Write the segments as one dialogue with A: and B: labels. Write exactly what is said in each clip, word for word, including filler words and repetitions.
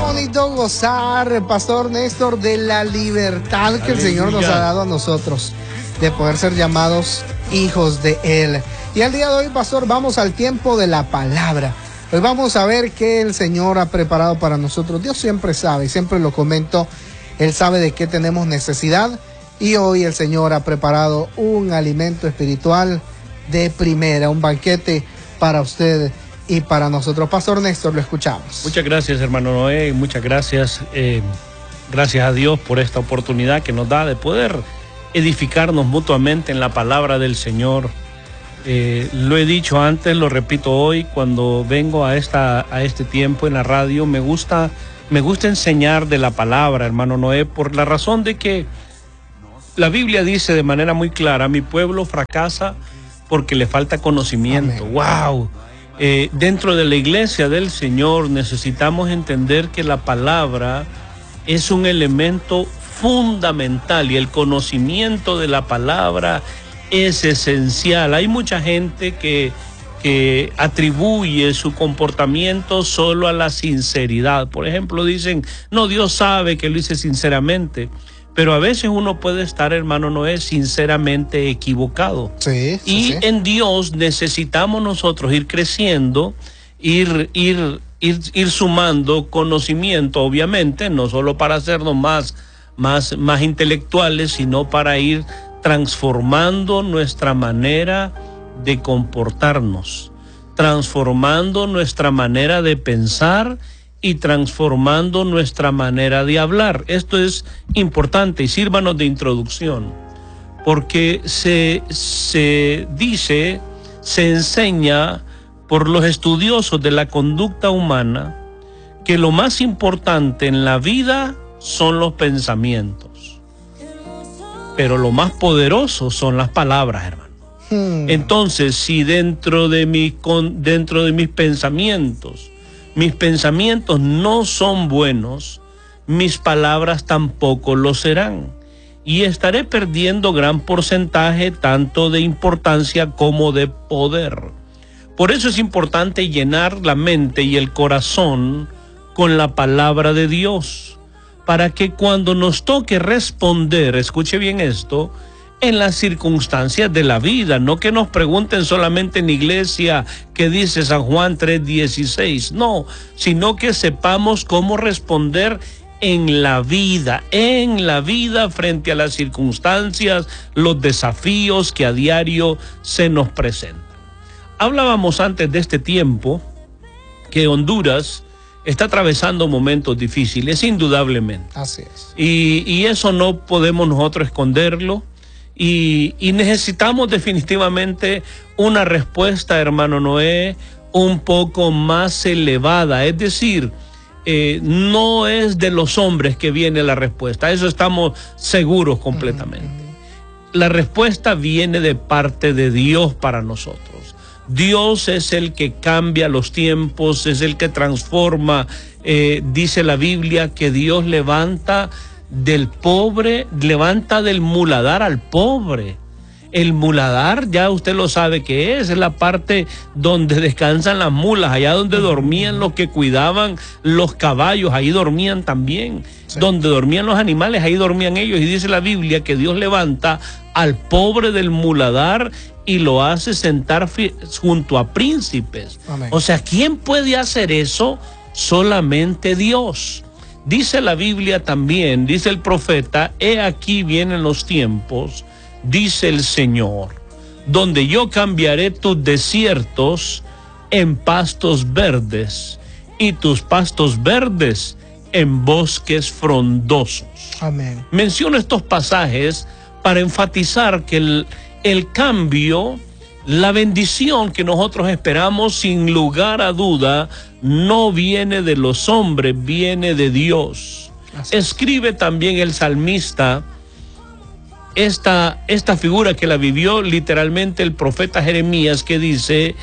A: bonito gozar, Pastor Néstor, de la libertad que el Señor nos ha dado a nosotros, de poder ser llamados hijos de Él. Y el día de hoy, Pastor, vamos al tiempo de la palabra. Hoy vamos a ver qué el Señor ha preparado para nosotros. Dios siempre sabe, siempre lo comento, Él sabe de qué tenemos necesidad. Y hoy el Señor ha preparado un alimento espiritual de primera, un banquete para usted y para nosotros. Pastor Néstor, lo escuchamos.
B: Muchas gracias, hermano Noé, muchas gracias, eh, gracias a Dios por esta oportunidad que nos da de poder edificarnos mutuamente en la palabra del Señor. Eh, lo he dicho antes, lo repito hoy, cuando vengo a, esta, a este tiempo en la radio, me gusta, me gusta enseñar de la palabra, hermano Noé, por la razón de que la Biblia dice de manera muy clara, mi pueblo fracasa porque le falta conocimiento. Amén. ¡Wow! Eh, dentro de la iglesia del Señor necesitamos entender que la palabra es un elemento fundamental y el conocimiento de la palabra es esencial. Hay mucha gente que, que atribuye su comportamiento solo a la sinceridad. Por ejemplo, dicen, no, Dios sabe que lo hice sinceramente. Pero a veces uno puede estar, hermano Noé, sinceramente equivocado.
A: Sí, sí,
B: y
A: sí.
B: En Dios necesitamos nosotros ir creciendo, ir, ir, ir, ir sumando conocimiento, obviamente, no solo para hacernos más, más, más intelectuales, sino para ir transformando nuestra manera de comportarnos, transformando nuestra manera de pensar y transformando nuestra manera de hablar. Esto es importante y sírvanos de introducción, porque se, se dice, se enseña por los estudiosos de la conducta humana que lo más importante en la vida son los pensamientos, pero lo más poderoso son las palabras, hermano. Hmm. Entonces, si dentro de mi, con, dentro de mis pensamientos mis pensamientos no son buenos, mis palabras tampoco lo serán. Y estaré perdiendo gran porcentaje tanto de importancia como de poder. Por eso es importante llenar la mente y el corazón con la palabra de Dios, para que cuando nos toque responder, escuche bien esto, en las circunstancias de la vida, no que nos pregunten solamente en iglesia que dice San Juan tres dieciséis, no, sino que sepamos cómo responder en la vida, en la vida frente a las circunstancias, los desafíos que a diario se nos presentan. Hablábamos antes de este tiempo que Honduras está atravesando momentos difíciles, indudablemente.
A: Así es.
B: Y, y eso no podemos nosotros esconderlo. Y, y necesitamos definitivamente una respuesta, hermano Noé, un poco más elevada. Es decir, eh, no es de los hombres que viene la respuesta. Eso estamos seguros completamente. Uh-huh. La respuesta viene de parte de Dios para nosotros. Dios es el que cambia los tiempos, es el que transforma. Eh, dice la Biblia que Dios levanta del pobre, levanta del muladar al pobre. El muladar, ya usted lo sabe que es, es la parte donde descansan las mulas, allá donde dormían los que cuidaban los caballos, ahí dormían también. Sí. Donde dormían los animales, ahí dormían ellos. Y dice la Biblia que Dios levanta al pobre del muladar y lo hace sentar junto a príncipes. Amén. O sea, ¿quién puede hacer eso? Solamente Dios. Dice la Biblia también, dice el profeta, he aquí vienen los tiempos, dice el Señor, donde yo cambiaré tus desiertos en pastos verdes y tus pastos verdes en bosques frondosos.
A: Amén.
B: Menciono estos pasajes para enfatizar que el, el cambio, la bendición que nosotros esperamos, sin lugar a duda, no viene de los hombres, viene de Dios. Así. Escribe también el salmista esta, esta figura que la vivió literalmente el profeta Jeremías, que dice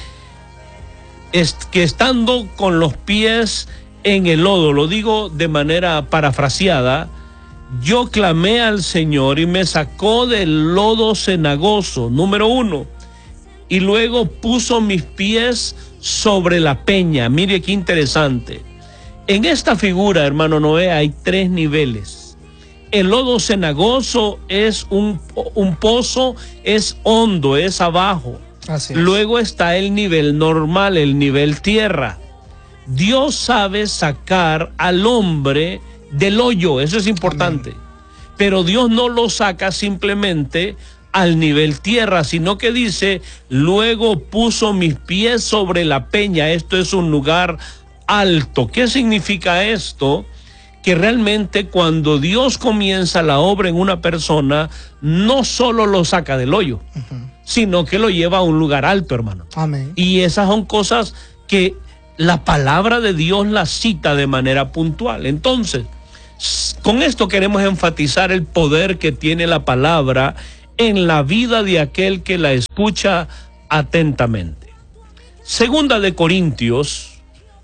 B: es, que estando con los pies en el lodo, lo digo de manera parafraseada, yo clamé al Señor y me sacó del lodo cenagoso, número uno, y luego puso mis pies sobre la peña. Mire qué interesante. En esta figura, hermano Noé, hay tres niveles. El lodo cenagoso es un, un pozo, es hondo, es abajo.
A: Así es.
B: Luego está el nivel normal, el nivel tierra. Dios sabe sacar al hombre del hoyo, eso es importante. Amén. Pero Dios no lo saca simplemente al nivel tierra, sino que dice, luego puso mis pies sobre la peña. Esto es un lugar alto. ¿Qué significa esto? Que realmente cuando Dios comienza la obra en una persona, no solo lo saca del hoyo, uh-huh. sino que lo lleva a un lugar alto, hermano.
A: Amén.
B: Y esas son cosas que la palabra de Dios la cita de manera puntual. Entonces, con esto queremos enfatizar el poder que tiene la palabra en la vida de aquel que la escucha atentamente. Segunda de Corintios,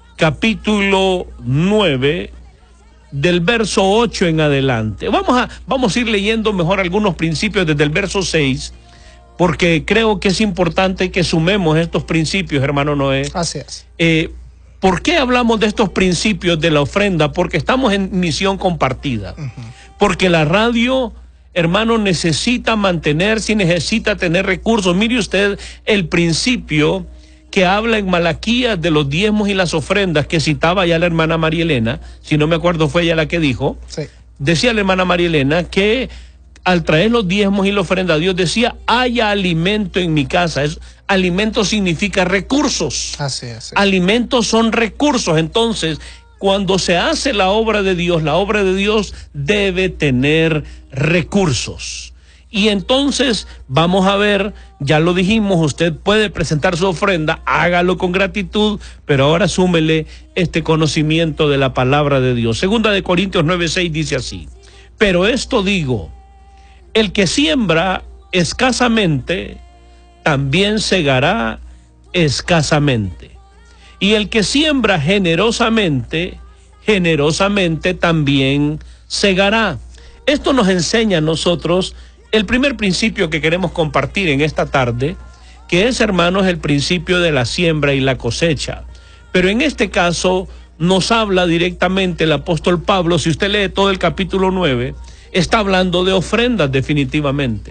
B: capítulo nueve, del verso ocho en adelante. Vamos a, vamos a ir leyendo mejor algunos principios desde el verso seis, porque creo que es importante que sumemos estos principios, hermano Noé.
A: Así es.
B: Eh, ¿Por qué hablamos de estos principios de la ofrenda? Porque estamos en misión compartida. Uh-huh. Porque la radio, hermano, necesita mantenerse y necesita tener recursos. Mire usted el principio que habla en Malaquías de los diezmos y las ofrendas, que citaba ya la hermana María Elena, si no me acuerdo fue ella la que dijo. Sí. Decía la hermana María Elena que al traer los diezmos y la ofrenda, Dios decía, haya alimento en mi casa. Es, alimento significa recursos.
A: Así es. Sí.
B: Alimentos son recursos. Entonces, cuando se hace la obra de Dios, la obra de Dios debe tener recursos. Y entonces vamos a ver, ya lo dijimos, usted puede presentar su ofrenda, hágalo con gratitud, pero ahora súmele este conocimiento de la palabra de Dios. Segunda de Corintios nueve seis dice así, pero esto digo, el que siembra escasamente, también segará escasamente. Y el que siembra generosamente, generosamente también segará. Esto nos enseña a nosotros el primer principio que queremos compartir en esta tarde, que es, hermanos, el principio de la siembra y la cosecha. Pero en este caso nos habla directamente el apóstol Pablo. Si usted lee todo el capítulo nueve, está hablando de ofrendas definitivamente.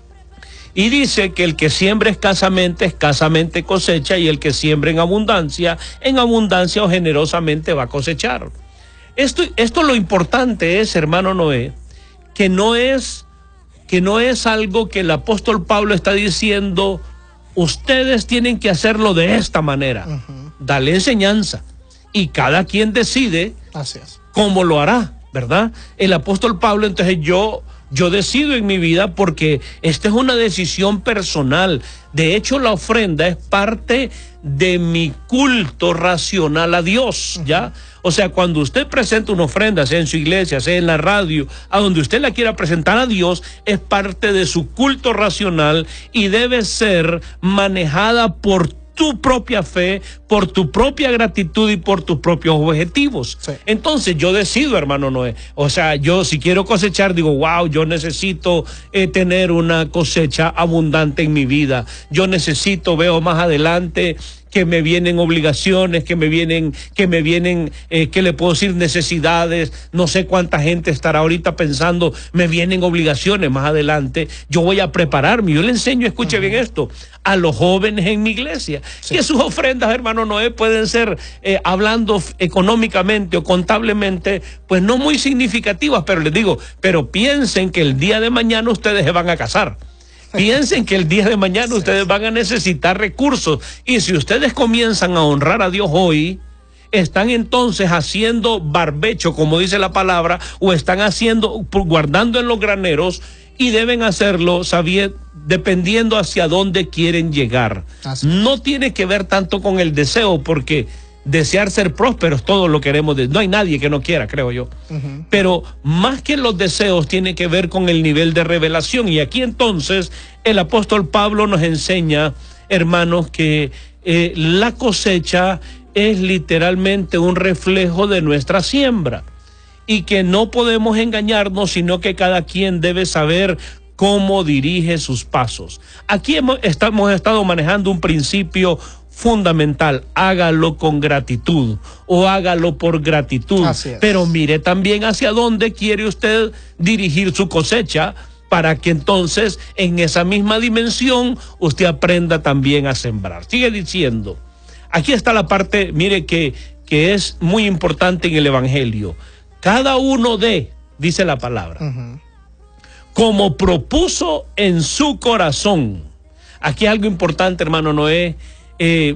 B: Y dice que el que siembra escasamente, escasamente cosecha, y el que siembra en abundancia, en abundancia o generosamente va a cosechar. Esto, esto lo importante es, hermano Noé, que no es, que no es algo que el apóstol Pablo está diciendo, ustedes tienen que hacerlo de esta manera. Uh-huh. Dale enseñanza. Y cada quien decide
A: Así es.
B: cómo lo hará, ¿verdad? El apóstol Pablo, entonces yo... Yo decido en mi vida porque esta es una decisión personal. De hecho, la ofrenda es parte de mi culto racional a Dios, ¿ya? O sea, cuando usted presenta una ofrenda, sea en su iglesia, sea en la radio, a donde usted la quiera presentar a Dios, es parte de su culto racional y debe ser manejada por tu propia fe, por tu propia gratitud y por tus propios objetivos. Sí. Entonces yo decido, hermano Noé, o sea, yo si quiero cosechar, digo, wow, yo necesito eh, tener una cosecha abundante en mi vida. Yo necesito, veo más adelante que me vienen obligaciones, que me vienen, que me vienen, eh, ¿qué le puedo decir? Necesidades. No sé cuánta gente estará ahorita pensando, me vienen obligaciones más adelante. Yo voy a prepararme. Yo le enseño, escuche uh-huh. bien esto, a los jóvenes en mi iglesia, sí. que sus ofrendas, hermano Noé, pueden ser, eh, hablando económicamente o contablemente, pues no muy significativas, pero les digo, pero piensen que el día de mañana ustedes se van a casar. Piensen que el día de mañana ustedes van a necesitar recursos, y si ustedes comienzan a honrar a Dios hoy, están entonces haciendo barbecho, como dice la palabra, o están haciendo, guardando en los graneros, y deben hacerlo sabiendo, dependiendo hacia dónde quieren llegar. Así. No tiene que ver tanto con el deseo, porque desear ser prósperos todos lo queremos, de, no hay nadie que no quiera, creo yo. Uh-huh. Pero más que los deseos tiene que ver con el nivel de revelación. Y aquí entonces el apóstol Pablo nos enseña, hermanos, que eh, la cosecha es literalmente un reflejo de nuestra siembra, y que no podemos engañarnos, sino que cada quien debe saber cómo dirige sus pasos. Aquí hemos, estamos estado manejando un principio fundamental, hágalo con gratitud o hágalo por gratitud. Pero mire también hacia dónde quiere usted dirigir su cosecha, para que entonces en esa misma dimensión usted aprenda también a sembrar. Sigue diciendo, aquí está la parte, mire que, que es muy importante en el Evangelio. Cada uno de, dice la palabra, uh-huh. como propuso en su corazón. Aquí algo importante, hermano Noé, eh,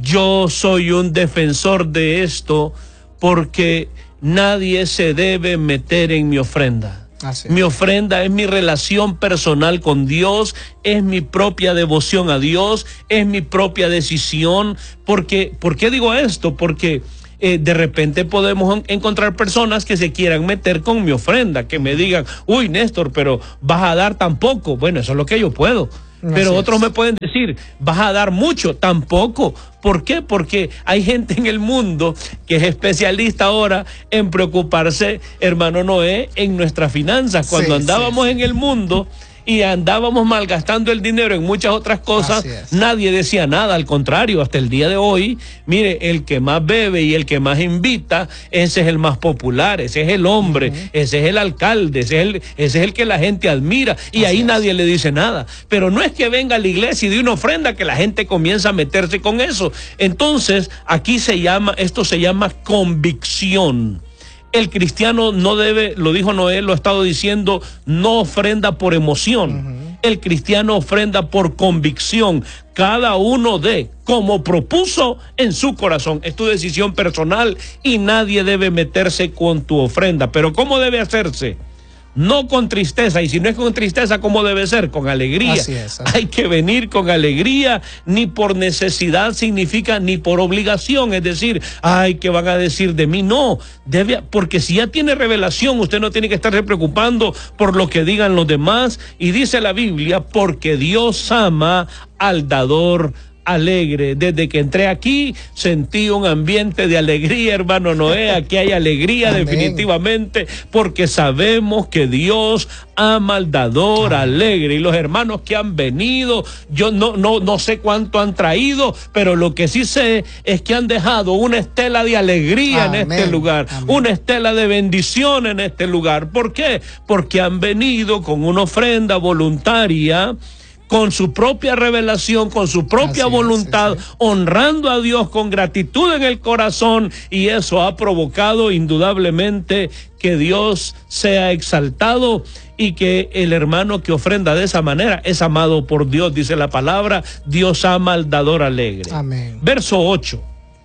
B: yo soy un defensor de esto porque nadie se debe meter en mi ofrenda. Así. Mi ofrenda es mi relación personal con Dios, es mi propia devoción a Dios, es mi propia decisión. Porque, ¿por qué digo esto? Porque eh, de repente podemos encontrar personas que se quieran meter con mi ofrenda, que me digan, uy, Néstor, pero vas a dar tan poco. Bueno, eso es lo que yo puedo. Pero Así otros es. me pueden decir, vas a dar mucho, tampoco. ¿Por qué? Porque hay gente en el mundo que es especialista ahora en preocuparse, hermano Noé, en nuestras finanzas. Cuando sí, andábamos sí, sí. en el mundo y andábamos malgastando el dinero en muchas otras cosas, nadie decía nada, al contrario, hasta el día de hoy, mire, el que más bebe y el que más invita, ese es el más popular, ese es el hombre, uh-huh. ese es el alcalde, ese es el, ese es el que la gente admira, y Así ahí es. nadie le dice nada. Pero no es que venga a la iglesia y dé una ofrenda que la gente comienza a meterse con eso. Entonces, aquí se llama, esto se llama convicción. El cristiano no debe, lo dijo Noé, lo ha estado diciendo, no ofrenda por emoción. Uh-huh. El cristiano ofrenda por convicción. Cada uno de, como propuso en su corazón. Es tu decisión personal y nadie debe meterse con tu ofrenda. Pero ¿cómo debe hacerse? No con tristeza, y si no es con tristeza, ¿cómo debe ser? Con alegría. Así es, así. Hay que venir con alegría, ni por necesidad significa, ni por obligación, es decir, ay, ¿qué van a decir de mí? No, debe, porque si ya tiene revelación, usted no tiene que estarse preocupando por lo que digan los demás, y dice la Biblia, porque Dios ama al dador alegre. Desde que entré aquí sentí un ambiente de alegría, hermano Noé. Aquí hay alegría definitivamente, porque sabemos que Dios ama al dador Amén. alegre. Y los hermanos que han venido, yo no, no, no sé cuánto han traído, pero lo que sí sé es que han dejado una estela de alegría Amén. en este lugar, Amén. una estela de bendición en este lugar. ¿Por qué? Porque han venido con una ofrenda voluntaria, con su propia revelación, con su propia Así voluntad, es, sí, sí. honrando a Dios con gratitud en el corazón, y eso ha provocado indudablemente que Dios sea exaltado y que el hermano que ofrenda de esa manera es amado por Dios. Dice la palabra, Dios ama al dador alegre. Amén. Verso ocho.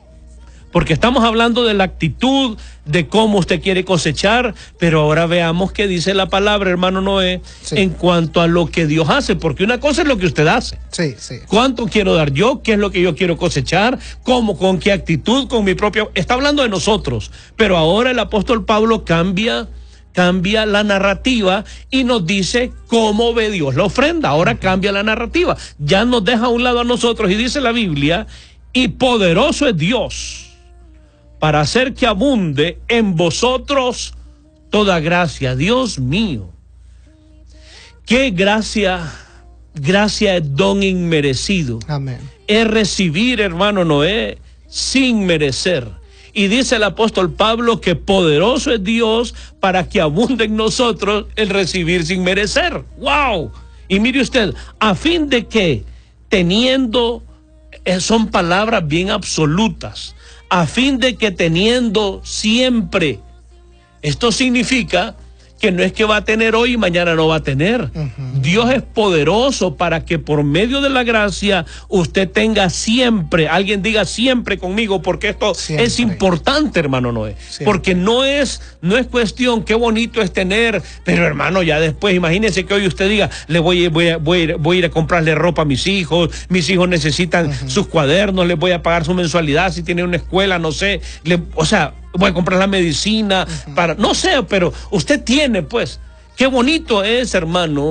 B: Porque estamos hablando de la actitud, de cómo usted quiere cosechar, pero ahora veamos qué dice la palabra, hermano Noé, sí. en cuanto a lo que Dios hace, porque una cosa es lo que usted hace. Sí, sí. ¿Cuánto quiero dar yo? ¿Qué es lo que yo quiero cosechar? ¿Cómo? ¿Con qué actitud? Con mi propia... Está hablando de nosotros, pero ahora el apóstol Pablo cambia... cambia la narrativa y nos dice cómo ve Dios la ofrenda. Ahora cambia la narrativa, ya nos deja a un lado a nosotros, y dice la Biblia, y poderoso es Dios para hacer que abunde en vosotros toda gracia. Dios mío, qué gracia, gracia es don inmerecido. Amén. Es recibir, hermano Noé, sin merecer. Y dice el apóstol Pablo que poderoso es Dios para que abunde en nosotros el recibir sin merecer. ¡Wow! Y mire usted, a fin de que, teniendo, eh, son palabras bien absolutas, a fin de que teniendo siempre, esto significa que no es que va a tener hoy y mañana no va a tener. Uh-huh. Dios es poderoso para que por medio de la gracia usted tenga siempre, alguien diga siempre conmigo, porque esto siempre es importante, hermano Noé. Siempre. Porque no es, no es cuestión, qué bonito es tener, pero hermano, ya después, imagínese que hoy usted diga, le voy, voy, a, voy, a ir, voy a ir a comprarle ropa a mis hijos, mis hijos necesitan uh-huh. sus cuadernos, les voy a pagar su mensualidad, si tienen una escuela, no sé, le, o sea, voy a comprar la medicina, uh-huh. para, no sé, pero usted tiene, pues, qué bonito es, hermano,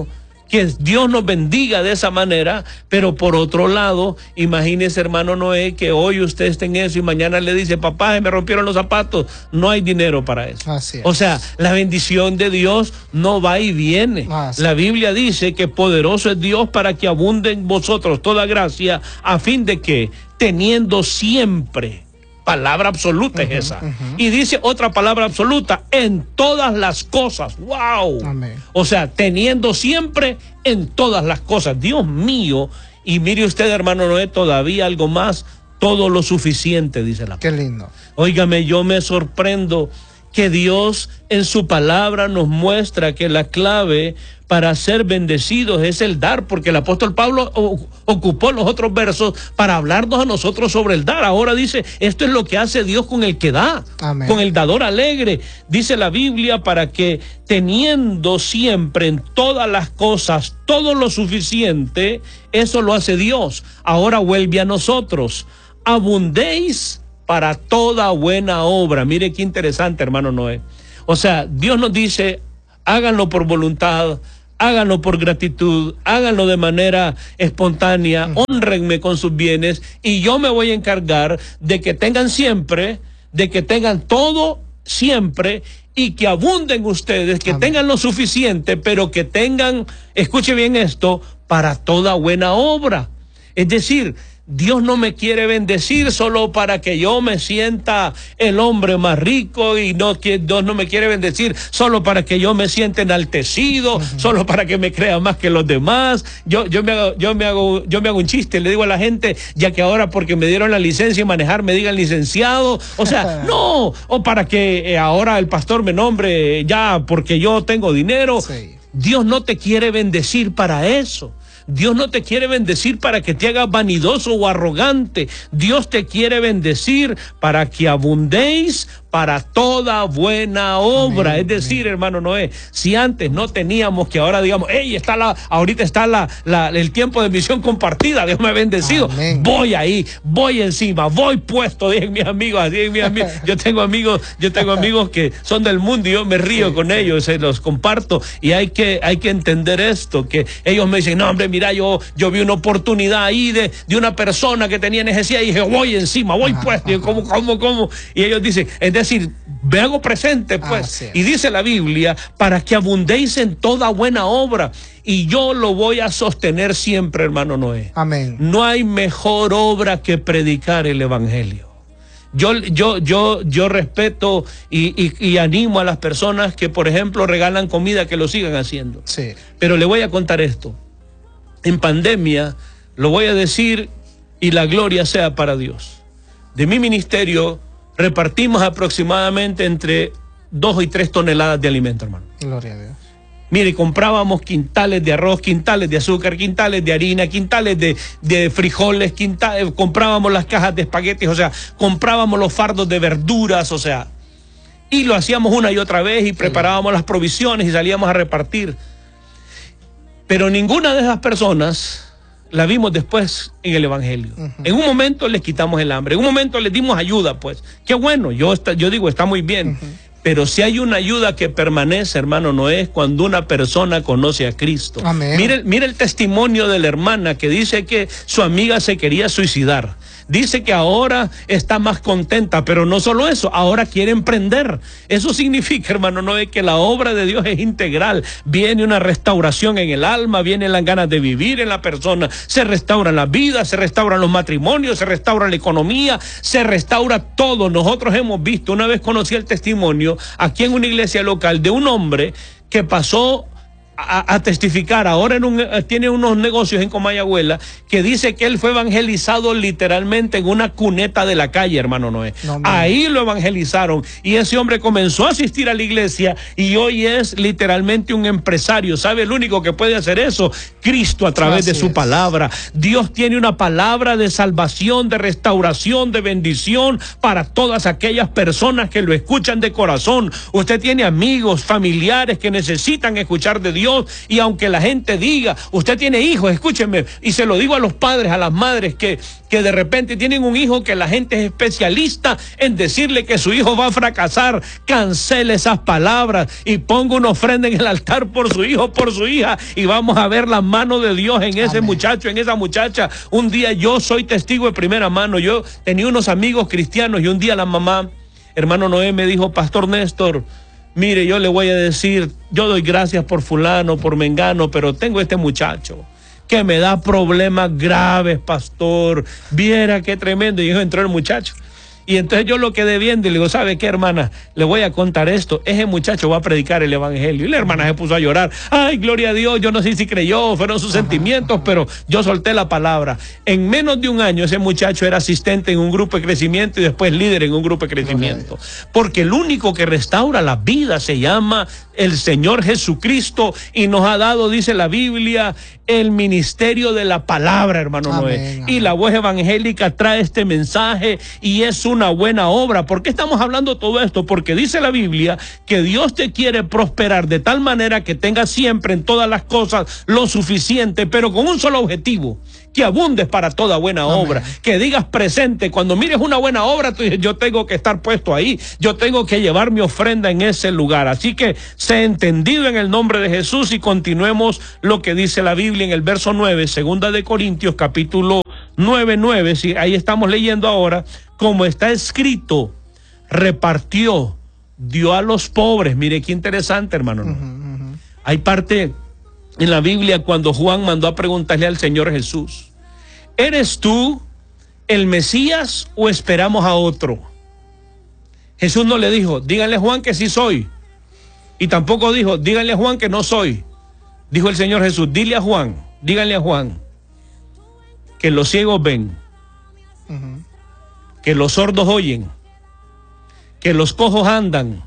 B: que Dios nos bendiga de esa manera, pero por otro lado, imagínese, hermano Noé, que hoy usted esté en eso y mañana le dice, papá, me rompieron los zapatos, no hay dinero para eso.
A: Así es.
B: O sea, la bendición de Dios no va y viene.
A: Así
B: la Biblia dice que poderoso es Dios para que abunde en vosotros toda gracia, a fin de que, teniendo siempre, palabra absoluta uh-huh, es esa. Uh-huh. Y dice otra palabra absoluta, en todas las cosas. ¡Wow! Amén. O sea, teniendo siempre en todas las cosas. Dios mío. Y mire usted, hermano Noé, todavía algo más, todo lo suficiente, dice la palabra.
A: Qué lindo.
B: Óigame, yo me sorprendo que Dios en su palabra nos muestra que la clave para ser bendecidos es el dar, porque el apóstol Pablo ocupó los otros versos para hablarnos a nosotros sobre el dar. Ahora dice, esto es lo que hace Dios con el que da, Amén. Con el dador alegre. Dice la Biblia, para que teniendo siempre en todas las cosas todo lo suficiente, eso lo hace Dios. Ahora vuelve a nosotros, abundéis para toda buena obra. Mire qué interesante, hermano Noé. O sea, Dios nos dice, háganlo por voluntad, háganlo por gratitud, háganlo de manera espontánea, uh-huh. Hónrenme con sus bienes y yo me voy a encargar de que tengan siempre, de que tengan todo siempre y que abunden ustedes, que Amén. Tengan lo suficiente, pero que tengan, escuche bien esto, para toda buena obra. Es decir, Dios no me quiere bendecir solo para que yo me sienta el hombre más rico, y no, Dios no me quiere bendecir solo para que yo me sienta enaltecido, uh-huh. Solo para que me crea más que los demás. Yo, yo, me hago, yo, me hago, yo me hago un chiste, le digo a la gente, ya que ahora porque me dieron la licencia y manejar me digan licenciado, o sea, no, o para que eh, ahora el pastor me nombre ya porque yo tengo dinero. Sí. Dios no te quiere bendecir para eso. Dios no te quiere bendecir para que te hagas vanidoso o arrogante. Dios te quiere bendecir para que abundéis para toda buena obra. Amén, es decir, amén. Hermano Noé, si antes no teníamos, que ahora digamos, hey, está la, ahorita está la, la, el tiempo de misión compartida, Dios me ha bendecido, amén. Voy ahí, voy encima, voy puesto, digan mis amigos, así mis amigos. Yo tengo amigos, yo tengo amigos que son del mundo y yo me río sí, con sí. ellos, se los comparto, y hay que, hay que entender esto, que ellos me dicen, no hombre, mira, yo, yo vi una oportunidad ahí de, de una persona que tenía necesidad y dije, voy encima, voy ajá, puesto, ajá. y ¿cómo, cómo, cómo? Y ellos dicen, es decir, me hago presente, pues. Ah, y dice la Biblia, para que abundéis en toda buena obra. Y yo lo voy a sostener siempre, hermano Noé.
A: Amén.
B: No hay mejor obra que predicar el evangelio. Yo, yo, yo, yo respeto y, y, y animo a las personas que, por ejemplo, regalan comida, que lo sigan haciendo.
A: Sí.
B: Pero le voy a contar esto. En pandemia, lo voy a decir, y la gloria sea para Dios. De mi ministerio repartimos aproximadamente entre dos y tres toneladas de alimento, hermano.
A: Gloria a Dios.
B: Mire, comprábamos quintales de arroz, quintales de azúcar, quintales de harina, quintales de, de frijoles, quintales, comprábamos las cajas de espaguetis, o sea, comprábamos los fardos de verduras, o sea, y lo hacíamos una y otra vez y preparábamos las provisiones y salíamos a repartir. Pero ninguna de esas personas la vimos después en el evangelio. Uh-huh. En un momento les quitamos el hambre, en un momento les dimos ayuda, pues. Qué bueno, yo, está, yo digo, está muy bien. Uh-huh. Pero si hay una ayuda que permanece, hermano, no es cuando una persona conoce a Cristo.
A: Amén.
B: Mire, mire el testimonio de la hermana que dice que su amiga se quería suicidar. Dice que ahora está más contenta, pero no solo eso, ahora quiere emprender. Eso significa, hermano, no es que la obra de Dios es integral. Viene una restauración en el alma, vienen las ganas de vivir en la persona, se restauran las vidas, se restauran los matrimonios, se restaura la economía, se restaura todo. Nosotros hemos visto, una vez conocí el testimonio aquí en una iglesia local de un hombre que pasó A, a testificar, ahora en un, tiene unos negocios en Comayagüela, que dice que él fue evangelizado literalmente en una cuneta de la calle, hermano Noé. No, no. Ahí lo evangelizaron y ese hombre comenzó a asistir a la iglesia y hoy es literalmente un empresario. ¿Sabe el único que puede hacer eso? Cristo, a través Así de su es. palabra. Dios tiene una palabra de salvación, de restauración, de bendición para todas aquellas personas que lo escuchan de corazón. Usted tiene amigos, familiares que necesitan escuchar de Dios. Dios. Y aunque la gente diga, usted tiene hijos, escúcheme, y se lo digo a los padres, a las madres que, que de repente tienen un hijo que la gente es especialista en decirle que su hijo va a fracasar, cancele esas palabras y ponga una ofrenda en el altar por su hijo, por su hija, y vamos a ver la mano de Dios en ese Amén. Muchacho, en esa muchacha. Un día yo soy testigo de primera mano, yo tenía unos amigos cristianos y un día la mamá, hermano Noé, me dijo, Pastor Néstor, mire, yo le voy a decir, yo doy gracias por fulano, por mengano, pero tengo este muchacho que me da problemas graves, pastor, viera qué tremendo. Y dijo, entró el muchacho. Y entonces yo lo quedé viendo y le digo, ¿sabe qué, hermana? Le voy a contar esto. Ese muchacho va a predicar el evangelio. Y la hermana se puso a llorar. Ay, gloria a Dios, yo no sé si creyó, fueron sus ajá, sentimientos, ajá. pero yo solté la palabra. En menos de un año ese muchacho era asistente en un grupo de crecimiento y después líder en un grupo de crecimiento. Porque el único que restaura la vida se llama el Señor Jesucristo y nos ha dado, dice la Biblia, el ministerio de la palabra, hermano Amén, Noé. Amén. Y la voz evangélica trae este mensaje y es una buena obra. ¿Por qué estamos hablando todo esto? Porque dice la Biblia que Dios te quiere prosperar de tal manera que tengas siempre en todas las cosas lo suficiente, pero con un solo objetivo, que abundes para toda buena Amén. Obra, que digas presente, cuando mires una buena obra, tú dices, yo tengo que estar puesto ahí, yo tengo que llevar mi ofrenda en ese lugar. Así que sé entendido en el nombre de Jesús y continuemos lo que dice la Biblia en el verso nueve, segunda de Corintios, capítulo nueve, nueve, sí, ahí estamos leyendo ahora, como está escrito, repartió, dio a los pobres. Mire qué interesante, hermano. ¿No? Uh-huh, uh-huh. Hay parte en la Biblia cuando Juan mandó a preguntarle al Señor Jesús, ¿eres tú el Mesías o esperamos a otro? Jesús no le dijo, díganle a Juan que sí soy. Y tampoco dijo, díganle a Juan que no soy. Dijo el Señor Jesús, dile a Juan, díganle a Juan que los ciegos ven, uh-huh. que los sordos oyen, que los cojos andan,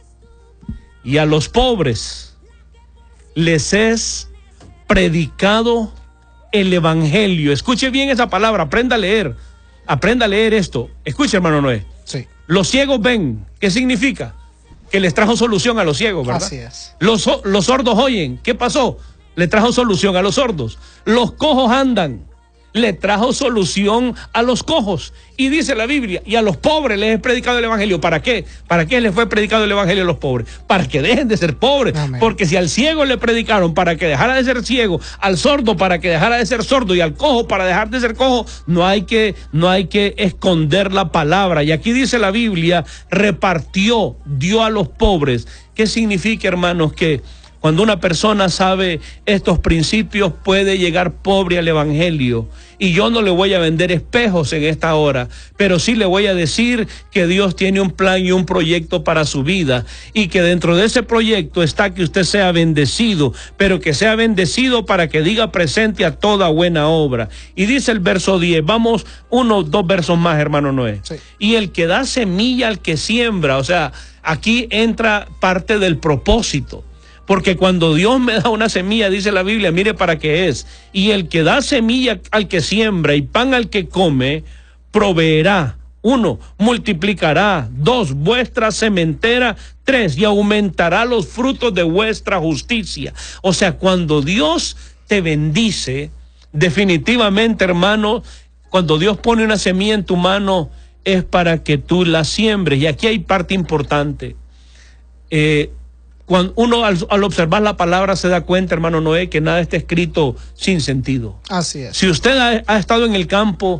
B: y a los pobres les es predicado el evangelio. Escuche bien esa palabra, aprenda a leer, aprenda a leer esto. Escuche, hermano Noé.
A: Sí.
B: Los ciegos ven, ¿qué significa? Que les trajo solución a los ciegos, ¿verdad?
A: Así es.
B: Los, los sordos oyen, ¿qué pasó? Le trajo solución a los sordos. Los cojos andan, le trajo solución a los cojos. Y dice la Biblia, y a los pobres les he predicado el evangelio. ¿Para qué? ¿Para qué les fue predicado el evangelio a los pobres? Para que dejen de ser pobres. Amén. Porque si al ciego le predicaron para que dejara de ser ciego, al sordo para que dejara de ser sordo y al cojo para dejar de ser cojo, no hay que, no hay que esconder la palabra. Y aquí dice la Biblia, repartió, dio a los pobres. ¿Qué significa, hermanos? Que cuando una persona sabe estos principios puede llegar pobre al evangelio. Y yo no le voy a vender espejos en esta hora, pero sí le voy a decir que Dios tiene un plan y un proyecto para su vida y que dentro de ese proyecto está que usted sea bendecido, pero que sea bendecido para que diga presente a toda buena obra. Y dice el verso diez, vamos uno, dos versos más, hermano Noé. Sí. Y el que da semilla al que siembra, o sea, aquí entra parte del propósito. Porque cuando Dios me da una semilla, dice la Biblia, mire para qué es. Y el que da semilla al que siembra y pan al que come, proveerá. Uno, multiplicará. Dos, vuestra sementera. Tres, y aumentará los frutos de vuestra justicia. O sea, cuando Dios te bendice, definitivamente, hermano, cuando Dios pone una semilla en tu mano, es para que tú la siembres. Y aquí hay parte importante. Eh, Cuando uno al, al observar la palabra se da cuenta, hermano Noé, que nada está escrito sin sentido.
A: Así es.
B: Si usted ha, ha estado en el campo,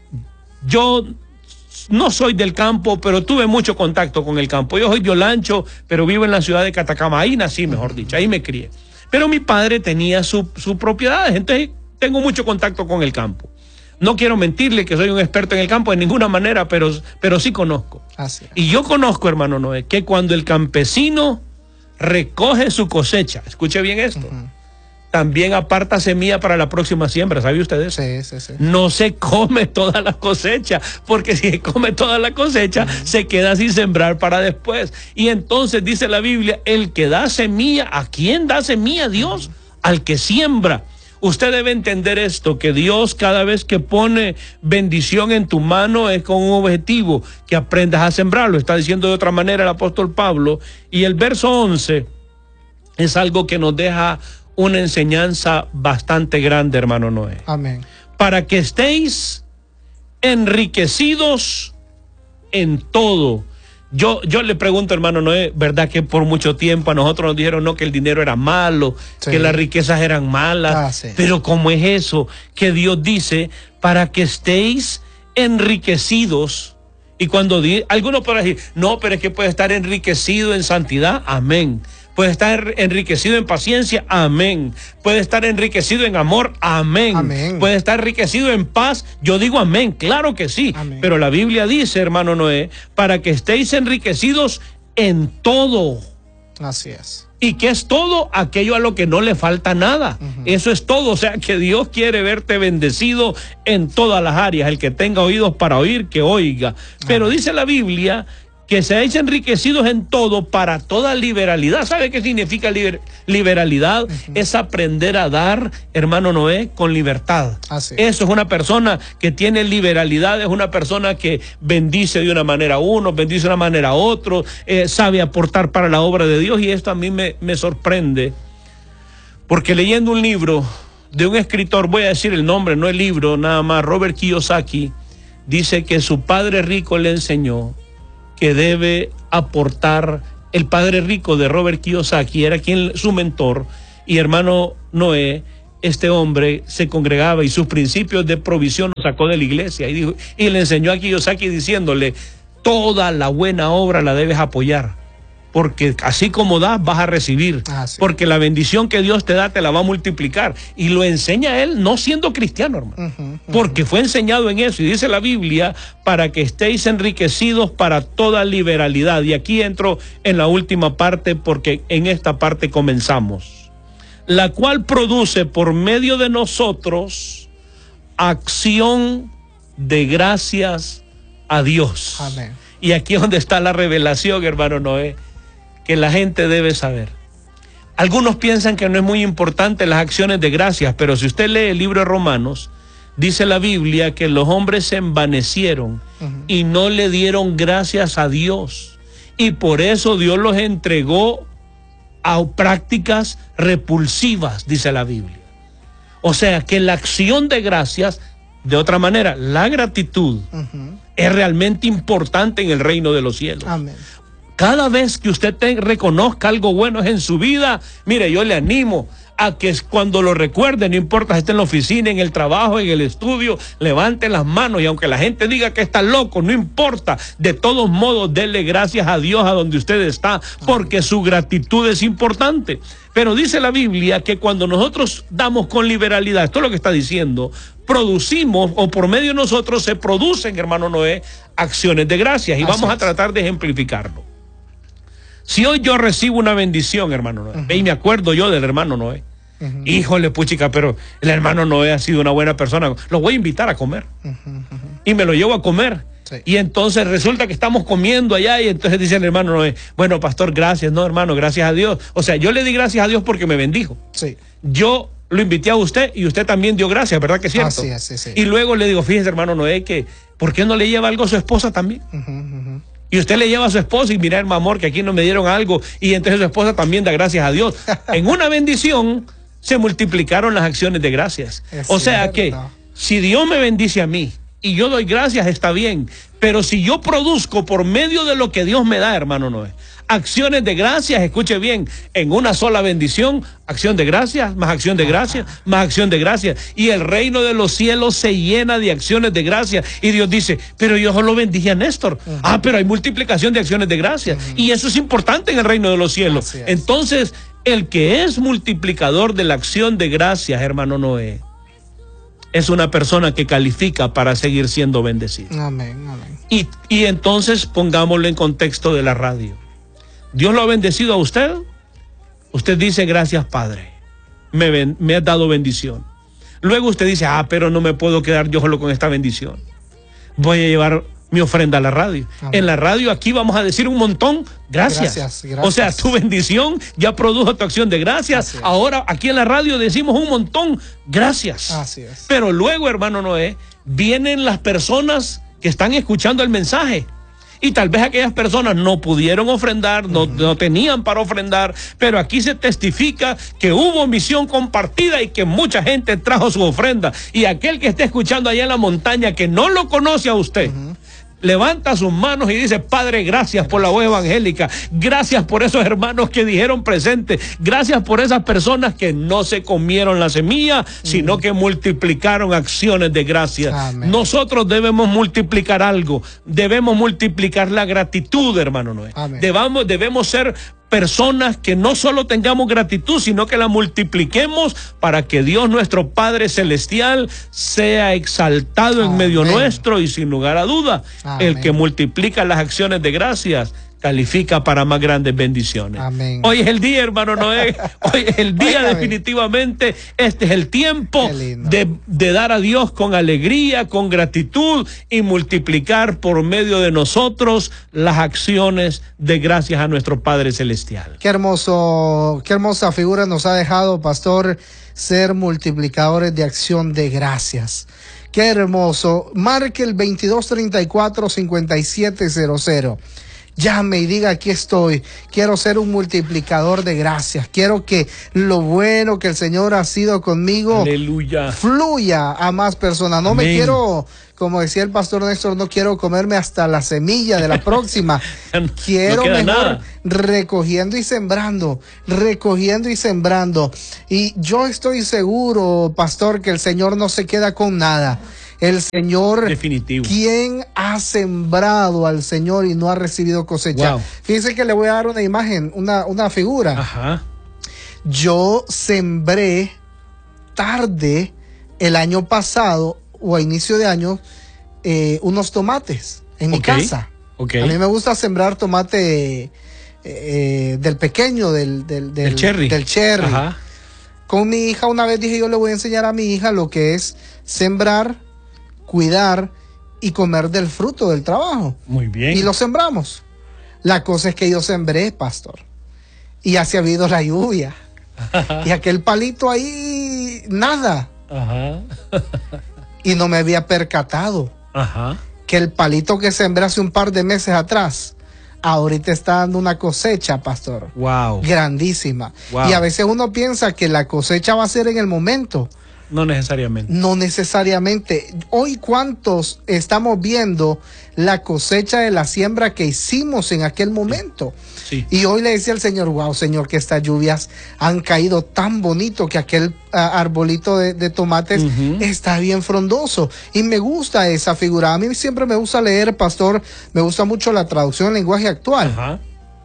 B: yo no soy del campo, pero tuve mucho contacto con el campo. Yo soy de Olancho, pero vivo en la ciudad de Catacama. Ahí nací, mejor dicho, ahí me crié. Pero mi padre tenía sus su propiedades, entonces tengo mucho contacto con el campo. No quiero mentirle que soy un experto en el campo de ninguna manera, pero, pero sí conozco.
A: Así es.
B: Y yo conozco, hermano Noé, que cuando el campesino recoge su cosecha, escuche bien esto, uh-huh. también aparta semilla para la próxima siembra, ¿sabe usted eso?
A: Sí, sí, sí.
B: No se come toda la cosecha, porque si se come toda la cosecha, uh-huh. se queda sin sembrar para después. Y entonces dice la Biblia, el que da semilla, ¿a quién da semilla? Dios, uh-huh. al que siembra. Usted debe entender esto, que Dios cada vez que pone bendición en tu mano es con un objetivo, que aprendas a sembrarlo. Está diciendo de otra manera el apóstol Pablo. Y el verso once, es algo que nos deja una enseñanza bastante grande, hermano Noé.
A: Amén.
B: Para que estéis enriquecidos en todo. Yo, yo le pregunto, hermano Noé, ¿verdad que por mucho tiempo a nosotros nos dijeron no, que el dinero era malo, sí, que las riquezas eran malas?
A: Ah, sí.
B: Pero ¿cómo es eso? Que Dios dice, para que estéis enriquecidos. Y cuando di, algunos pueden decir, no, pero es que puede estar enriquecido en santidad, amén. Puede estar enriquecido en paciencia, amén. Puede estar enriquecido en amor, amén.
A: Amén.
B: Puede estar enriquecido en paz, yo digo amén, claro que sí.
A: Amén.
B: Pero la Biblia dice, hermano Noé, para que estéis enriquecidos en todo.
A: Así es.
B: ¿Y qué es todo? Aquello a lo que no le falta nada. Uh-huh. Eso es todo. O sea, que Dios quiere verte bendecido en todas las áreas. El que tenga oídos para oír, que oiga. Pero uh-huh. dice la Biblia que seáis enriquecidos en todo para toda liberalidad. ¿Sabe qué significa liber, liberalidad? Uh-huh. Es aprender a dar, hermano Noé, con libertad.
A: Así.
B: Eso es una persona que tiene liberalidad, es una persona que bendice de una manera a uno, bendice de una manera a otro, eh, sabe aportar para la obra de Dios, y esto a mí me, me sorprende, porque leyendo un libro de un escritor, voy a decir el nombre, no el libro, nada más, Robert Kiyosaki, dice que su padre rico le enseñó que debe aportar. El padre rico de Robert Kiyosaki era quien su mentor, y hermano Noé, este hombre se congregaba y sus principios de provisión los sacó de la iglesia y, dijo, y le enseñó a Kiyosaki diciéndole, toda la buena obra la debes apoyar, porque así como das vas a recibir, ah, sí. porque la bendición que Dios te da te la va a multiplicar. Y lo enseña él no siendo cristiano, hermano, uh-huh, uh-huh. porque fue enseñado en eso. Y dice la Biblia, para que estéis enriquecidos para toda liberalidad. Y aquí entro en la última parte, porque en esta parte comenzamos, la cual produce por medio de nosotros acción de gracias a Dios.
A: Amén.
B: Y aquí es donde está la revelación, hermano Noé, que la gente debe saber. Algunos piensan que no es muy importante las acciones de gracias, pero si usted lee el libro de Romanos, dice la Biblia que los hombres se envanecieron uh-huh. y no le dieron gracias a Dios, y por eso Dios los entregó a prácticas repulsivas, dice la Biblia. O sea que la acción de gracias, de otra manera, la gratitud, uh-huh. es realmente importante en el reino de los cielos.
A: Amén.
B: Cada vez que usted te reconozca algo bueno en su vida, mire, yo le animo a que cuando lo recuerde, no importa si está en la oficina, en el trabajo, en el estudio, levante las manos, y aunque la gente diga que está loco, no importa, de todos modos, denle gracias a Dios a donde usted está, porque su gratitud es importante. Pero dice la Biblia que cuando nosotros damos con liberalidad, esto es lo que está diciendo, producimos, o por medio de nosotros se producen, hermano Noé, acciones de gracias, y Así vamos es. a tratar de ejemplificarlo. Si hoy yo recibo una bendición, hermano Noé, uh-huh. y me acuerdo yo del hermano Noé, uh-huh. híjole, puchica, pero el hermano Noé ha sido una buena persona, lo voy a invitar a comer, uh-huh. y me lo llevo a comer, sí. y entonces resulta que estamos comiendo allá, y entonces dice el hermano Noé, bueno, pastor, gracias, no, hermano, gracias a Dios. O sea, yo le di gracias a Dios porque me bendijo.
A: Sí.
B: Yo lo invité a usted y usted también dio gracias, ¿verdad que es cierto?
A: Así es, sí, sí.
B: Y luego le digo, fíjese, hermano Noé, que ¿por qué no le lleva algo a su esposa también? Uh-huh, uh-huh. Y usted le lleva a su esposa y mira, hermano amor, que aquí no me dieron algo, y entonces su esposa también da gracias a Dios. En una bendición se multiplicaron las acciones de gracias. Es o sea cierto. que si Dios me bendice a mí y yo doy gracias, está bien, pero si yo produzco por medio de lo que Dios me da, hermano Noé, acciones de gracias, escuche bien, en una sola bendición, acción de gracias, más acción de gracias, más acción de gracias, y el reino de los cielos se llena de acciones de gracias, y Dios dice, pero yo solo bendije a Néstor, uh-huh. ah, pero hay multiplicación de acciones de gracias, uh-huh. y eso es importante en el reino de los cielos. Entonces, el que es multiplicador de la acción de gracias, hermano Noé, es una persona que califica para seguir siendo bendecido.
A: Amén, amén.
B: Y, y entonces pongámoslo en contexto de la radio. Dios lo ha bendecido a usted. Usted dice, gracias, Padre. Me, ben, me has dado bendición. Luego usted dice, ah, pero no me puedo quedar yo solo con esta bendición. Voy a llevar mi ofrenda a la radio. Amén. En la radio aquí vamos a decir un montón, gracias. Gracias, gracias. O sea, tu bendición ya produjo tu acción de gracias. Ahora aquí en la radio decimos un montón, gracias.
A: Así es.
B: Pero luego, hermano Noé, vienen las personas que están escuchando el mensaje. y tal vez aquellas personas no pudieron ofrendar, no, uh-huh. no tenían para ofrendar, pero aquí se testifica que hubo misión compartida y que mucha gente trajo su ofrenda. Y aquel que esté escuchando allá en la montaña que no lo conoce a usted, uh-huh. levanta sus manos y dice: Padre, gracias por la voz evangélica, gracias por esos hermanos que dijeron presente, gracias por esas personas que no se comieron la semilla, mm. sino que multiplicaron acciones de gracia. Amén. Nosotros debemos multiplicar algo, debemos multiplicar la gratitud, hermano Noé. Debamos, debemos ser personas que no solo tengamos gratitud, sino que la multipliquemos para que Dios, nuestro Padre Celestial, sea exaltado en Amén. Medio nuestro, y sin lugar a duda, Amén. El que multiplica las acciones de gracias califica para más grandes bendiciones. Amén. Hoy es el día, hermano Noé, hoy es el día. Oígame. Definitivamente, este es el tiempo de, de dar a Dios con alegría, con gratitud, y multiplicar por medio de nosotros las acciones de gracias a nuestro Padre Celestial.
A: Qué hermoso, qué hermosa figura nos ha dejado, pastor, ser multiplicadores de acción de gracias. Qué hermoso. Marque el veintidós treinta y cuatro cincuenta y siete cero cero. Llame y diga: aquí estoy, quiero ser un multiplicador de gracias, quiero que lo bueno que el Señor ha sido conmigo,
B: aleluya,
A: fluya a más personas. No Amén. Me quiero, como decía el pastor Néstor, no quiero comerme hasta la semilla de la próxima. no, quiero no mejor nada. recogiendo y sembrando, recogiendo y sembrando. Y yo estoy seguro, pastor, que el Señor no se queda con nada. El Señor,
B: definitivo.
A: ¿Quién ha sembrado al Señor y no ha recibido cosecha? Wow. Fíjense que le voy a dar una imagen, una, una figura.
B: Ajá.
A: Yo sembré tarde el año pasado o a inicio de año eh, unos tomates en okay. mi casa.
B: Okay.
A: A mí me gusta sembrar tomate eh, del pequeño, del, del, del,
B: del cherry.
A: Del cherry.
B: Ajá.
A: Con mi hija una vez dije: yo le voy a enseñar a mi hija lo que es sembrar, cuidar y comer del fruto del trabajo.
B: Muy bien.
A: Y lo sembramos. La cosa es que yo sembré, pastor, y ya se ha habido la lluvia. Y aquel palito ahí, nada.
B: Ajá.
A: Y no me había percatado
B: Ajá.
A: que el palito que sembré hace un par de meses atrás, ahorita está dando una cosecha, pastor.
B: Wow.
A: Grandísima.
B: Wow.
A: Y a veces uno piensa que la cosecha va a ser en el momento.
B: No necesariamente.
A: No necesariamente. Hoy, ¿cuántos estamos viendo la cosecha de la siembra que hicimos en aquel momento?
B: Sí.
A: Y hoy le decía al Señor: wow, Señor, que estas lluvias han caído tan bonito, que aquel uh, arbolito de, de tomates uh-huh. está bien frondoso. Y me gusta esa figura. A mí siempre me gusta leer, pastor, me gusta mucho la traducción en lenguaje actual.
B: Ajá.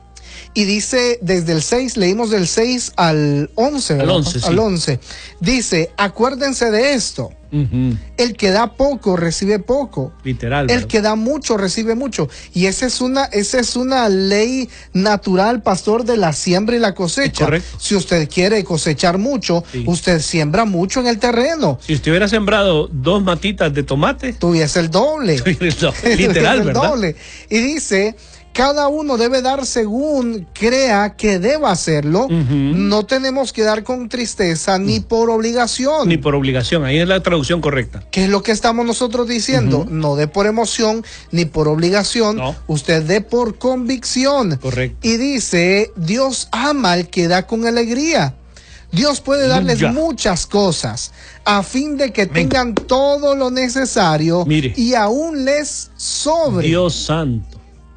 A: Y dice, desde el seis, leímos del seis al once, ¿verdad?
B: Al once, sí.
A: Al once. Dice: acuérdense de esto. Uh-huh. El que da poco recibe poco.
B: Literal.
A: El
B: ¿verdad?
A: que da mucho recibe mucho. Y esa es una, esa es una ley natural, pastor, de la siembra y la cosecha.
B: Correcto.
A: Si usted quiere cosechar mucho, sí. usted siembra mucho en el terreno.
B: Si usted hubiera sembrado dos matitas de tomate,
A: tuviese el doble.
B: Literal,
A: el
B: ¿verdad?
A: Doble. Y dice: cada uno debe dar según crea que deba hacerlo. Uh-huh. No tenemos que dar con tristeza ni por obligación.
B: Ni por obligación, ahí es la traducción correcta.
A: ¿Qué es lo que estamos nosotros diciendo? Uh-huh. No dé por emoción ni por obligación, no. Usted dé por convicción.
B: Correcto.
A: Y dice: Dios ama al que da con alegría. Dios puede darles ya. muchas cosas a fin de que Venga. tengan todo lo necesario.
B: Mire.
A: Y aún les sobre.
B: Dios santo.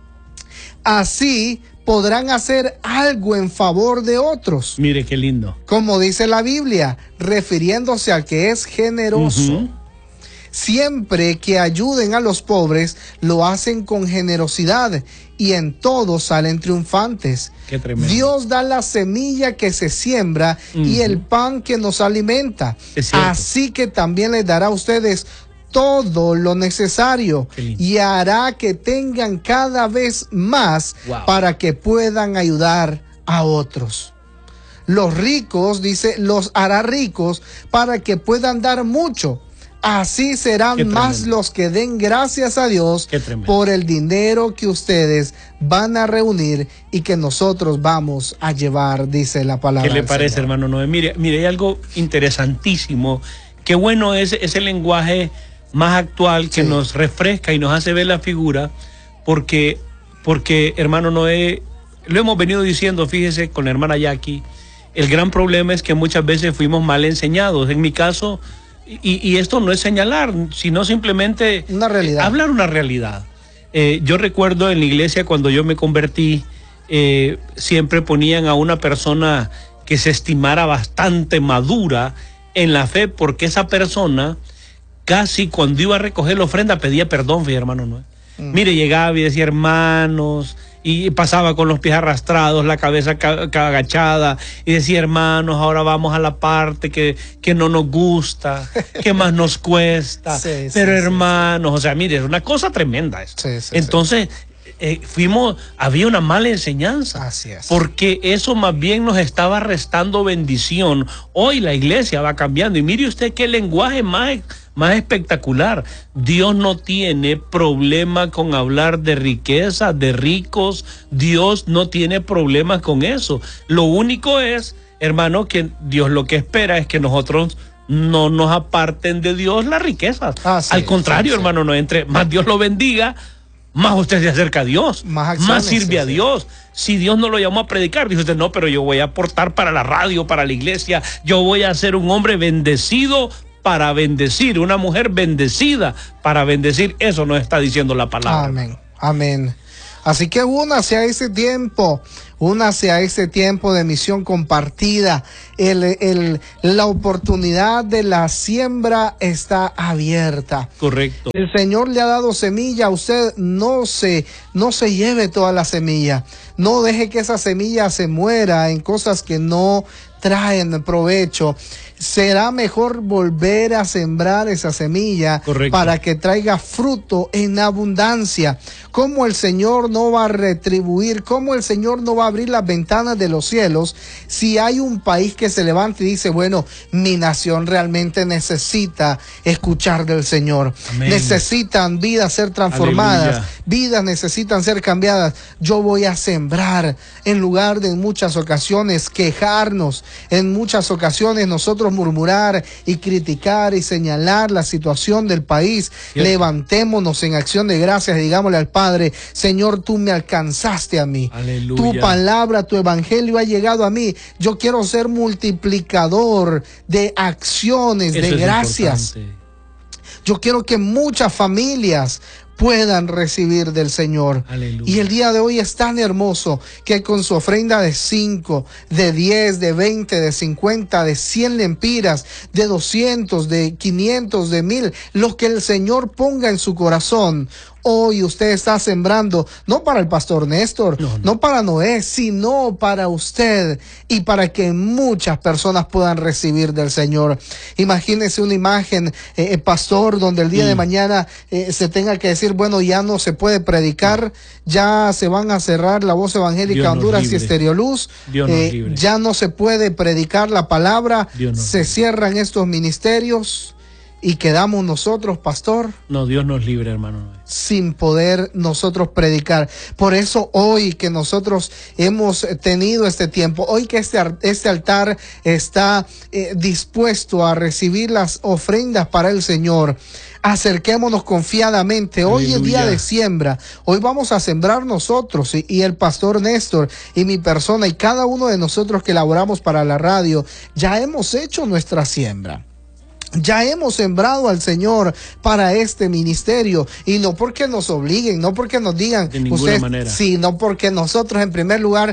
A: Así podrán hacer algo en favor de otros.
B: Mire qué lindo.
A: Como dice la Biblia, refiriéndose al que es generoso. Uh-huh. Siempre que ayuden a los pobres, lo hacen con generosidad y en todo salen triunfantes.
B: Qué tremendo.
A: Dios da la semilla que se siembra uh-huh. y el pan que nos alimenta. Así que también les dará a ustedes todo lo necesario y hará que tengan cada vez más wow. para que puedan ayudar a otros. Los ricos, dice, los hará ricos para que puedan dar mucho. Así serán más los que den gracias a Dios por el dinero que ustedes van a reunir y que nosotros vamos a llevar, dice la palabra.
B: ¿Qué le parece, Señor? Hermano Noé? Mire, mire, hay algo interesantísimo. Qué bueno es ese lenguaje más actual que sí. nos refresca y nos hace ver la figura, porque porque, hermano Noé, lo hemos venido diciendo, fíjese, con la hermana Jackie, el gran problema es que muchas veces fuimos mal enseñados. En mi caso, y, y esto no es señalar, sino simplemente
A: una realidad.
B: hablar una realidad. Eh, yo recuerdo en la iglesia cuando yo me convertí, eh, siempre ponían a una persona que se estimara bastante madura en la fe, porque esa persona casi cuando iba a recoger la ofrenda pedía perdón, fíjate, hermano Noé. Mm. Mire, llegaba y decía hermanos, y pasaba con los pies arrastrados, la cabeza agachada, y decía hermanos, ahora vamos a la parte que, que no nos gusta, que más nos cuesta, sí, pero sí, hermanos, sí, sí. o sea, mire, es una cosa tremenda esto. Sí, sí, Entonces, sí. Eh, fuimos, había una mala enseñanza,
A: así es.
B: porque eso más bien nos estaba restando bendición. Hoy la iglesia va cambiando, y mire usted qué lenguaje más... más espectacular. Dios no tiene problema con hablar de riqueza, de ricos. Dios no tiene problema con eso. Lo único es, hermano, que Dios lo que espera es que nosotros no nos aparten de Dios las riquezas. Ah, sí, Al contrario, sí, hermano, sí. no entre, más Dios lo bendiga, más usted se acerca a Dios, más, acciones, más sirve sí, a Dios. Sí. Si Dios no lo llamó a predicar, dice usted, no, pero yo voy a aportar para la radio, para la iglesia, yo voy a ser un hombre bendecido para bendecir, una mujer bendecida para bendecir. Eso nos está diciendo la palabra.
A: Amén, amén. Así que únase a ese tiempo, únase a ese tiempo de misión compartida. El, el, la oportunidad de la siembra está abierta.
B: Correcto.
A: El Señor le ha dado semilla, usted no se, no se lleve toda la semilla. No deje que esa semilla se muera en cosas que no traen provecho. Será mejor volver a sembrar esa semilla. Correcto. Para que traiga fruto en abundancia. Cómo el Señor no va a retribuir, cómo el Señor no va a abrir las ventanas de los cielos si hay un país que se levanta y dice, bueno, mi nación realmente necesita escuchar del Señor. Amén. Necesitan vidas ser transformadas. Aleluya. Vidas necesitan ser cambiadas. Yo voy a sembrar en lugar de en muchas ocasiones quejarnos, en muchas ocasiones nosotros murmurar y criticar y señalar la situación del país. Cierto. Levantémonos en acción de gracias y digámosle al Padre, Señor, tú me alcanzaste a mí. Aleluya. Tu palabra, tu evangelio ha llegado a mí. Yo quiero ser multiplicador de acciones, Eso de gracias. Importante. Yo quiero que muchas familias puedan recibir del Señor. Aleluya. Y el día de hoy es tan hermoso que con su ofrenda de cinco, de diez, de veinte, de cincuenta, de cien lempiras, de doscientos, de quinientos, de mil, lo que el Señor ponga en su corazón. Hoy usted está sembrando, no para el pastor Néstor, no, no. no para Noé, sino para usted y para que muchas personas puedan recibir del Señor. Imagínese una imagen, eh, pastor, donde el día mm. de mañana eh, se tenga que decir, bueno, ya no se puede predicar, ya se van a cerrar la Voz Evangélica Honduras y Estereoluz, eh, ya no se puede predicar la palabra, se cierran estos ministerios. Y quedamos nosotros, pastor.
B: No, Dios nos libre, hermano.
A: Sin poder nosotros predicar. Por eso hoy que nosotros hemos tenido este tiempo, hoy que este, este altar está eh, dispuesto a recibir las ofrendas para el Señor, acerquémonos confiadamente. Hoy Aleluya. Es día de siembra. Hoy vamos a sembrar nosotros y, y el pastor Néstor y mi persona y cada uno de nosotros que laboramos para la radio, ya hemos hecho nuestra siembra. Ya hemos sembrado al Señor para este ministerio y no porque nos obliguen, no porque nos digan
B: de ninguna ustedes, manera,
A: sino porque nosotros en primer lugar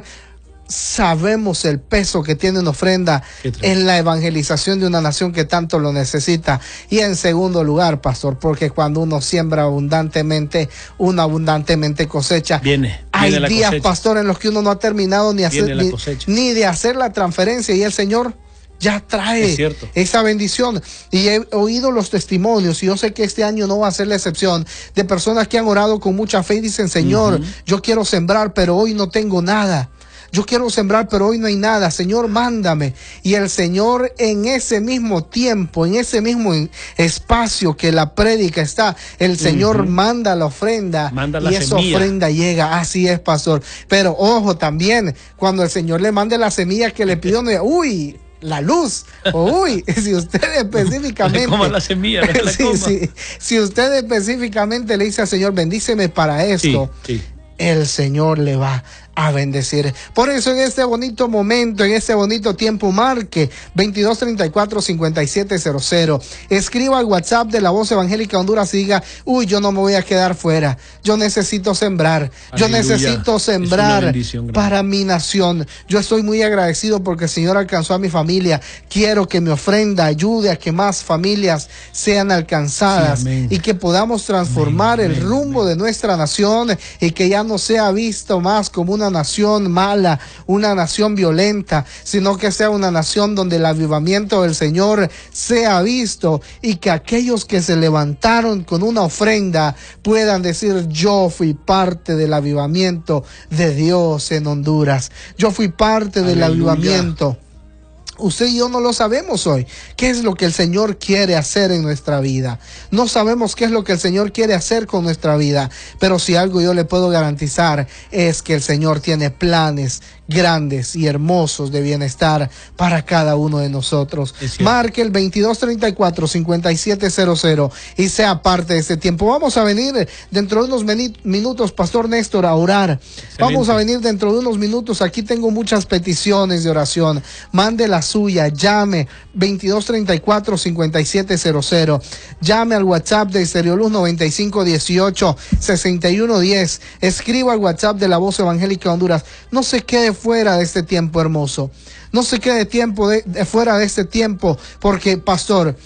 A: sabemos el peso que tiene una ofrenda en la evangelización de una nación que tanto lo necesita. Y en segundo lugar, pastor, porque cuando uno siembra abundantemente, uno abundantemente cosecha.
B: Viene,
A: Hay
B: viene
A: días,
B: cosecha.
A: pastor, en los que uno no ha terminado ni, hacer, ni, ni de hacer la transferencia y el Señor ya trae esa bendición. Y he oído los testimonios y yo sé que este año no va a ser la excepción de personas que han orado con mucha fe y dicen, Señor, uh-huh. yo quiero sembrar pero hoy no tengo nada. Yo quiero sembrar pero hoy no hay nada. Señor, mándame. Y el Señor en ese mismo tiempo, en ese mismo espacio que la prédica está, el Señor uh-huh. manda la ofrenda
B: manda la
A: y esa
B: semilla.
A: ofrenda llega. Así es, pastor. Pero ojo también, cuando el Señor le mande la semilla que le pidió, no, uy, la luz, o uy, si usted específicamente
B: como la semilla, no la
A: sí, sí, si usted específicamente le dice al Señor, bendíceme para esto,
B: sí, sí.
A: el Señor le va a bendecir. Por eso en este bonito momento, en este bonito tiempo, marque veintidós treinta y cuatro, cincuenta y siete cero cero. Escriba al WhatsApp de la Voz Evangélica Honduras y diga, uy, yo no me voy a quedar fuera. Yo necesito sembrar. Aleluya. Yo necesito sembrar para mi nación. Yo estoy muy agradecido porque el Señor alcanzó a mi familia. Quiero que mi ofrenda ayude a que más familias sean alcanzadas, sí, y que podamos transformar amén, el amén, rumbo amén. de nuestra nación, y que ya no sea visto más como una nación mala, una nación violenta, sino que sea una nación donde el avivamiento del Señor sea visto, y que aquellos que se levantaron con una ofrenda puedan decir, yo fui parte del avivamiento de Dios en Honduras, yo fui parte del Aleluya. avivamiento. Usted y yo no lo sabemos hoy. ¿Qué es lo que el Señor quiere hacer en nuestra vida? No sabemos qué es lo que el Señor quiere hacer con nuestra vida, pero si algo yo le puedo garantizar es que el Señor tiene planes grandes y hermosos de bienestar para cada uno de nosotros. Marque el veintidós treinta y cuatro, cincuenta y siete cero cero y sea parte de este tiempo. Vamos a venir dentro de unos minutos, Pastor Néstor, a orar. Excelente. Vamos a venir dentro de unos minutos. Aquí tengo muchas peticiones de oración. Mande la suya, llame veintidós treinta y cuatro, cincuenta y siete cero cero. Llame al WhatsApp de Estereoluz noventa y cinco dieciocho, sesenta y uno diez. Escriba al WhatsApp de la Voz Evangélica de Honduras. No se quede fuera de este tiempo hermoso. No se quede tiempo de, de fuera de este tiempo, porque, pastor,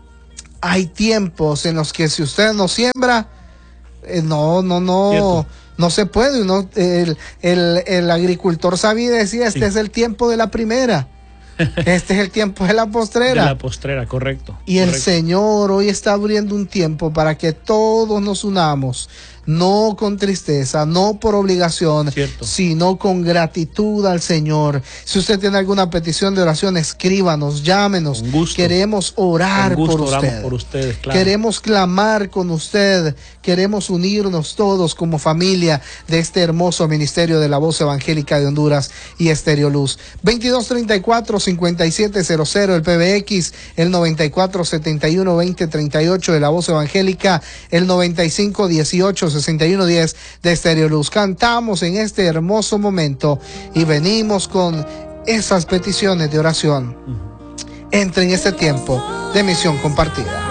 A: hay tiempos en los que si usted no siembra, eh, no, no, no, Cierto. no se puede. No, el, el, el agricultor sabía decir, este sí. es el tiempo de la primera. Este es el tiempo de la postrera.
B: De la postrera, correcto.
A: Y
B: correcto.
A: el Señor hoy está abriendo un tiempo para que todos nos unamos, no con tristeza, no por obligación, Cierto. sino con gratitud al Señor. Si usted tiene alguna petición de oración, escríbanos, llámenos.
B: Con gusto.
A: Queremos orar
B: con gusto,
A: por usted.
B: por ustedes, claro.
A: Queremos clamar con usted. Queremos unirnos todos como familia de este hermoso ministerio de la Voz Evangélica de Honduras y Estereoluz. veintidós treinta y cuatro, cincuenta y siete cero cero, el P B X, el noventa y cuatro, setenta y uno, veinte, treinta y ocho de la Voz Evangélica, el noventa y cinco, dieciocho, sesenta y uno diez de Estereoluz. Cantamos en este hermoso momento y venimos con esas peticiones de oración. Entre en este tiempo de misión compartida.